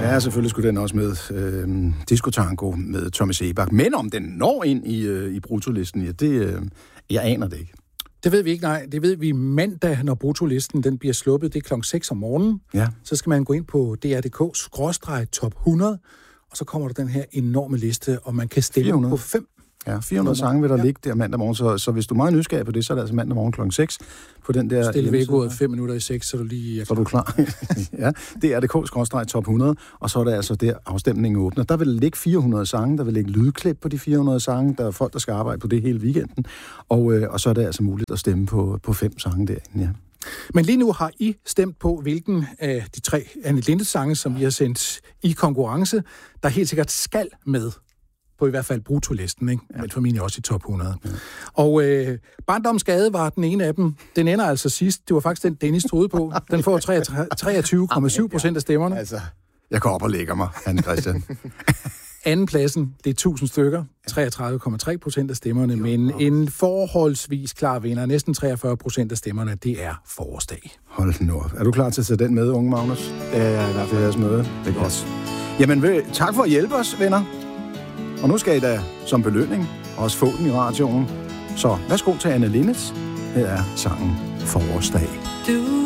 Ja, selvfølgelig skulle den også med Disco Tango med Tommy Sebak. Men om den når ind i brutolisten, ja, jeg aner det ikke. Det ved vi ikke, nej. Det ved vi mandag, når brutolisten den bliver sluppet. Det er 6:00 om morgenen. Ja. Så skal man gå ind på dr.dk/top 100, og så kommer der den her enorme liste, og man kan stemme 400. på 5. Ja, 400 sange vil der ligge der mandag morgen, så hvis du er meget nysgerrig på det, så er det altså mandag morgen 6:00 på den der... Stille vækkeordet 5 minutter i 6, så du lige... Så er du klar. Ja, det er dk/top 100, og så er det altså der afstemningen åbner. Der vil ligge 400 sange, der vil ligge lydklip på de 400 sange, der er folk, der skal arbejde på det hele weekenden, og så er det altså muligt at stemme på 5 sange derinde, ja. Men lige nu har I stemt på, hvilken af de 3 Anne Linnet-sange, som vi har sendt i konkurrence, der helt sikkert skal med på i hvert fald brutolisten, ikke? Ja. Men formentlig også i top 100. Ja. Og Barndomsgade var den ene af dem. Den ender altså sidst. Det var faktisk den, Dennis troede på. Den får 23,7% af stemmerne. Altså, jeg går op og lægger mig, Anne Christian. Anden pladsen, det er 1000 stykker. 33,3% af stemmerne, men en forholdsvis klar vinder. Næsten 43% af stemmerne, det er Forårsdag. Hold nu op. Er du klar til at tage den med, unge Magnus? Ja, i hvert fald. Det er godt. Jamen, tak for at hjælpe os, venner. Og nu skal I da som belønning også få den i radioen. Så værsgo til Anne Linnet. Her er sangen Forårsdag.